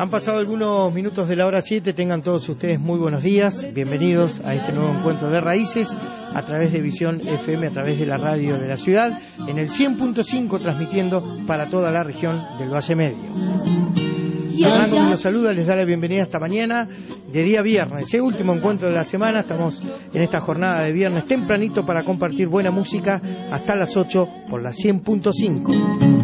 Han pasado algunos minutos de la hora 7, tengan todos ustedes muy buenos días, bienvenidos a este nuevo encuentro de Raíces a través de Visión FM, a través de la radio de la ciudad, en el 100.5 transmitiendo para toda la región del Valle Medio. Fernando nos saluda, les da la bienvenida esta mañana de día viernes, el último encuentro de la semana. Estamos en esta jornada de viernes tempranito para compartir buena música hasta las 8 por la 100.5.